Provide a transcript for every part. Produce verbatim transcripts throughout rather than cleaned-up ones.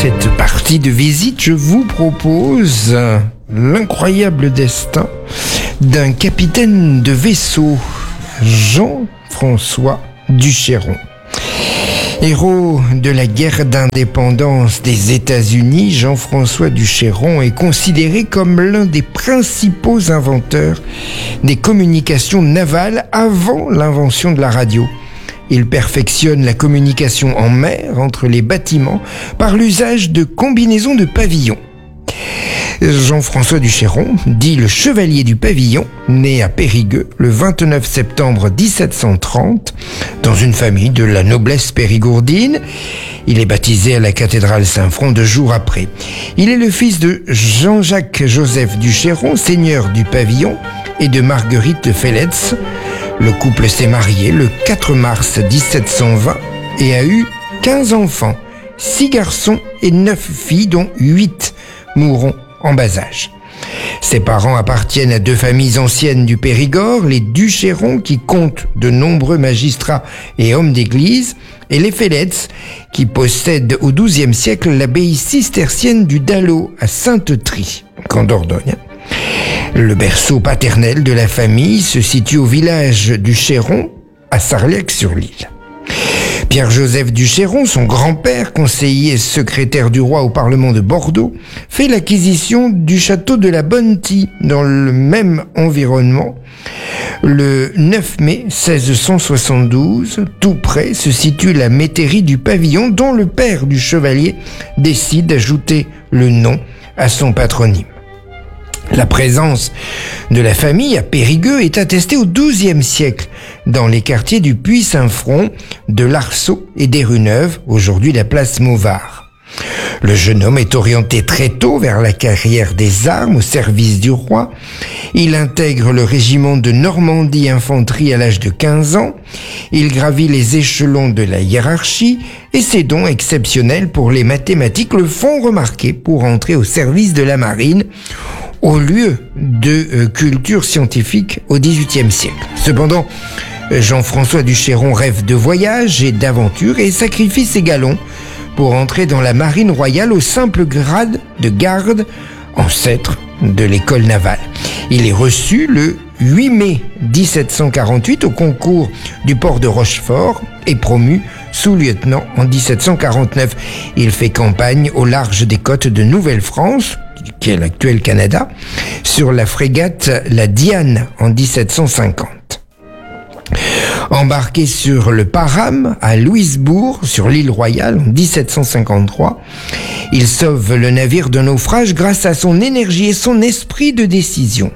cette partie de visite, je vous propose l'incroyable destin d'un capitaine de vaisseau, Jean-François du Chéron. Héros de la guerre d'indépendance des États-Unis, Jean-François du Chéron est considéré comme l'un des principaux inventeurs des communications navales avant l'invention de la radio. Il perfectionne la communication en mer entre les bâtiments par l'usage de combinaisons de pavillons. Jean-François du Chéron, dit le chevalier du pavillon, né à Périgueux le vingt-neuf septembre dix-sept cent trente, dans une famille de la noblesse périgourdine. Il est baptisé à la cathédrale Saint-Front deux jours après. Il est le fils de Jean-Jacques-Joseph du Chéron, seigneur du pavillon, et de Marguerite de Feletz. Le couple s'est marié le quatre mars dix-sept cent vingt et a eu quinze enfants, six garçons et neuf filles, dont huit mourront en bas âge. Ses parents appartiennent à deux familles anciennes du Périgord, les du Chéron, qui comptent de nombreux magistrats et hommes d'église, et les Feletz, qui possèdent au douzième siècle l'abbaye cistercienne du Dallot à Sainte-Trie, en Dordogne. Le berceau paternel de la famille se situe au village du Chéron, à Sarliac-sur-l'Île. Pierre-Joseph du Chéron, son grand-père, conseiller secrétaire du roi au Parlement de Bordeaux, fait l'acquisition du château de la Bonne-Tie dans le même environnement. Le neuf mai seize cent soixante-douze, tout près, se situe la métairie du pavillon dont le père du chevalier décide d'ajouter le nom à son patronyme. La présence de la famille à Périgueux est attestée au douzième siècle dans les quartiers du Puy-Saint-Front, de l'Arceau et des Rues Neuves, aujourd'hui la place Mauvard. Le jeune homme est orienté très tôt vers la carrière des armes au service du roi. Il intègre le régiment de Normandie Infanterie à l'âge de quinze ans. Il gravit les échelons de la hiérarchie et ses dons exceptionnels pour les mathématiques le font remarquer pour entrer au service de la marine, au lieu de euh, culture scientifique au dix-huitième siècle. Cependant, Jean-François du Chéron rêve de voyage et d'aventure et sacrifie ses galons pour entrer dans la marine royale au simple grade de garde, ancêtre de l'école navale. Il est reçu le huit mai dix-sept cent quarante-huit au concours du port de Rochefort et promu sous-lieutenant en dix-sept cent quarante-neuf. Il fait campagne au large des côtes de Nouvelle-France, qui est l'actuel Canada, sur la frégate la Diane en dix-sept cent cinquante. Embarqué sur le Parham à Louisbourg, sur l'île Royale en dix-sept cent cinquante-trois, il sauve le navire d'un naufrage grâce à son énergie et son esprit de décision.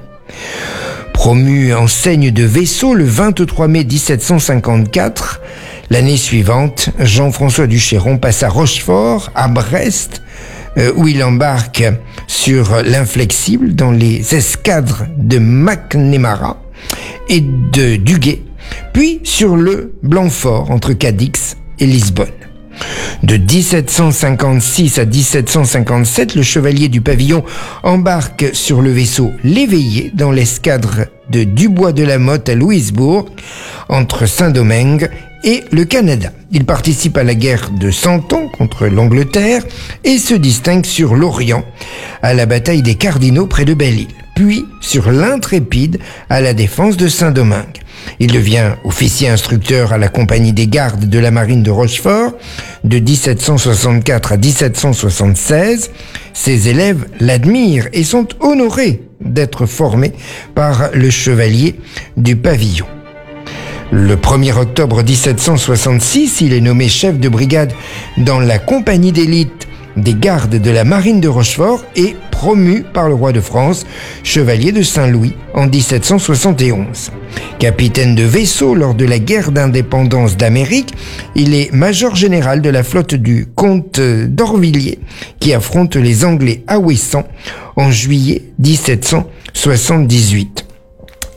Promu enseigne de vaisseau le vingt-trois mai dix-sept cent cinquante-quatre, l'année suivante, Jean-François du Chéron passe à Rochefort, à Brest, euh, où il embarque sur l'Inflexible dans les escadres de McNamara et de Duguay, puis sur le Blanfort entre Cadix et Lisbonne. De dix-sept cent cinquante-six à dix-sept cent cinquante-sept, le chevalier du pavillon embarque sur le vaisseau l'Éveillé dans l'escadre de Dubois de la Motte à Louisbourg, entre Saint-Domingue et le Canada. Il participe à la guerre de Cent Ans contre l'Angleterre et se distingue sur l'Orient, à la bataille des Cardinaux près de Belle-Île, puis sur l'Intrépide à la défense de Saint-Domingue. Il devient officier instructeur à la compagnie des gardes de la marine de Rochefort de dix-sept cent soixante-quatre à dix-sept cent soixante-seize. Ses élèves l'admirent et sont honorés d'être formés par le chevalier du pavillon. Le premier octobre dix-sept cent soixante-six, il est nommé chef de brigade dans la compagnie d'élite des gardes de la marine de Rochefort et promu par le roi de France, chevalier de Saint-Louis en dix-sept cent soixante et onze. Capitaine de vaisseau lors de la guerre d'indépendance d'Amérique, il est major général de la flotte du comte d'Orvilliers qui affronte les Anglais à Ouessant en juillet dix-sept cent soixante-dix-huit.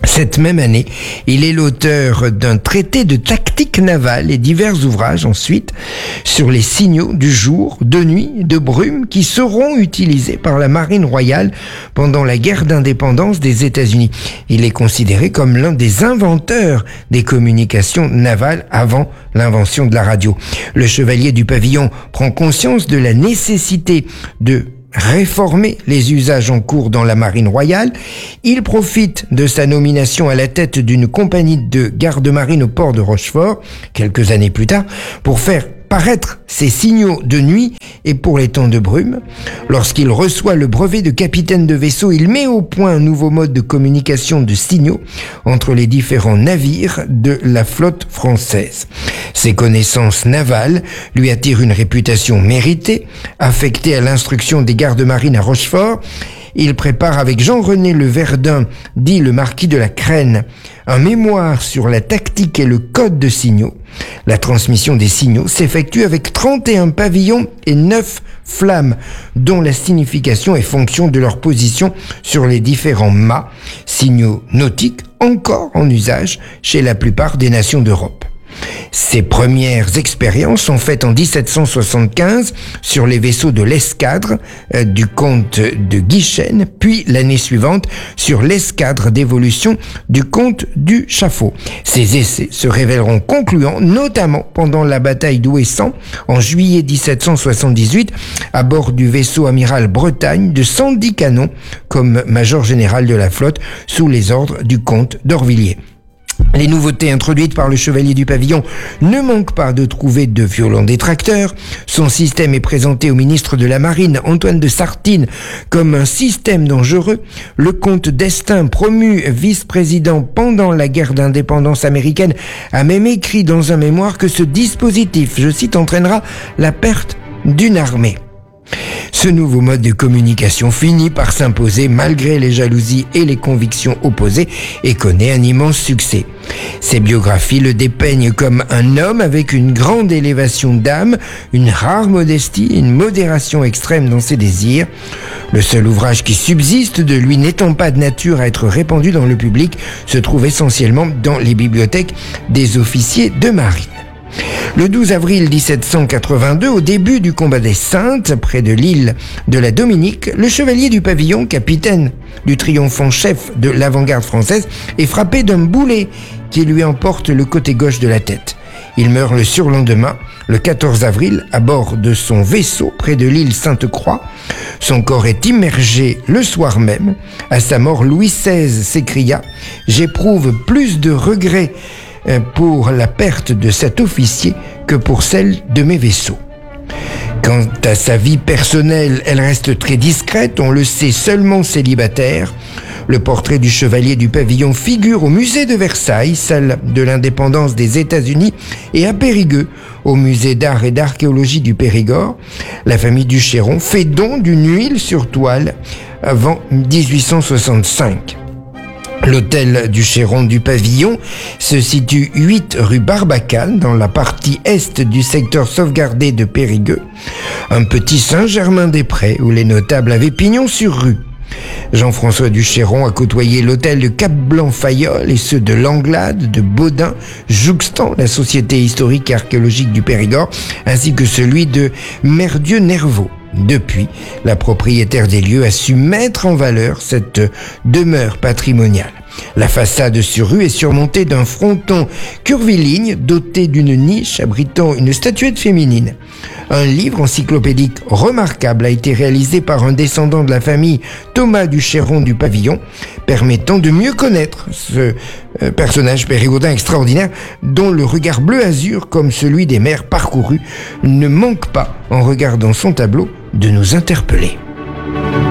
Cette même année, il est l'auteur d'un traité de tactique navale et divers ouvrages ensuite sur les signaux du jour, de nuit, de brume qui seront utilisés par la marine royale pendant la guerre d'indépendance des États-Unis. Il est considéré comme l'un des inventeurs des communications navales avant l'invention de la radio. Le chevalier du pavillon prend conscience de la nécessité de réformer les usages en cours dans la marine royale. Il profite de sa nomination à la tête d'une compagnie de garde-marine au port de Rochefort, quelques années plus tard, pour faire paraître ses signaux de nuit et pour les temps de brume. Lorsqu'il reçoit le brevet de capitaine de vaisseau, il met au point un nouveau mode de communication de signaux entre les différents navires de la flotte française. Ses connaissances navales lui attirent une réputation méritée. Affecté à l'instruction des gardes-marines à Rochefort, il prépare avec Jean-René Le Verdun, dit le marquis de la Crène, un mémoire sur la tactique et le code de signaux. La transmission des signaux s'effectue avec trente et un pavillons et neuf flammes, dont la signification est fonction de leur position sur les différents mâts, signaux nautiques encore en usage chez la plupart des nations d'Europe. Ses premières expériences sont faites en dix-sept cent soixante-quinze sur les vaisseaux de l'escadre euh, du comte de Guichen, puis l'année suivante sur l'escadre d'évolution du comte du Chaffaut. Ces essais se révéleront concluants, notamment pendant la bataille d'Ouessant en juillet dix-sept cent soixante-dix-huit, à bord du vaisseau amiral Bretagne de cent dix canons comme major général de la flotte sous les ordres du comte d'Orvilliers. Les nouveautés introduites par le chevalier du pavillon ne manquent pas de trouver de violents détracteurs. Son système est présenté au ministre de la Marine, Antoine de Sartine, comme un système dangereux. Le comte d'Estaing, promu vice-président pendant la guerre d'indépendance américaine, a même écrit dans un mémoire que ce dispositif, je cite, entraînera la perte d'une armée. Ce nouveau mode de communication finit par s'imposer malgré les jalousies et les convictions opposées et connaît un immense succès. Ses biographies le dépeignent comme un homme avec une grande élévation d'âme, une rare modestie, une modération extrême dans ses désirs. Le seul ouvrage qui subsiste de lui n'étant pas de nature à être répandu dans le public se trouve essentiellement dans les bibliothèques des officiers de marine. Le douze avril dix-sept cent quatre-vingt-deux, au début du combat des Saintes, près de l'île de la Dominique, le chevalier du pavillon, capitaine du triomphant chef de l'avant-garde française, est frappé d'un boulet qui lui emporte le côté gauche de la tête. Il meurt le surlendemain, le quatorze avril, à bord de son vaisseau près de l'île Sainte-Croix. Son corps est immergé le soir même. À sa mort, Louis seize s'écria « J'éprouve plus de regrets pour la perte de cet officier que pour celle de mes vaisseaux. » Quant à sa vie personnelle, elle reste très discrète, on le sait seulement célibataire. Le portrait du chevalier du pavillon figure au musée de Versailles, salle de l'indépendance des États-Unis, et à Périgueux, au musée d'art et d'archéologie du Périgord. La famille du Chéron fait don d'une huile sur toile avant dix-huit cent soixante-cinq. L'hôtel du Chéron du Pavillon se situe huit rue Barbacane, dans la partie est du secteur sauvegardé de Périgueux, un petit Saint-Germain-des-Prés où les notables avaient pignon sur rue. Jean-François du Chéron a côtoyé l'hôtel de Cap-Blanc-Fayolle et ceux de Langlade, de Baudin, jouxtant la Société historique et archéologique du Périgord, ainsi que celui de Merdieu-Nervaux. Depuis, la propriétaire des lieux a su mettre en valeur cette demeure patrimoniale. La façade sur rue est surmontée d'un fronton curviligne doté d'une niche abritant une statuette féminine. Un livre encyclopédique remarquable a été réalisé par un descendant de la famille, Thomas du Chéron du Pavillon, permettant de mieux connaître ce euh, personnage périgourdin extraordinaire dont le regard bleu azur, comme celui des mers parcourues, ne manque pas, en regardant son tableau, de nous interpeller.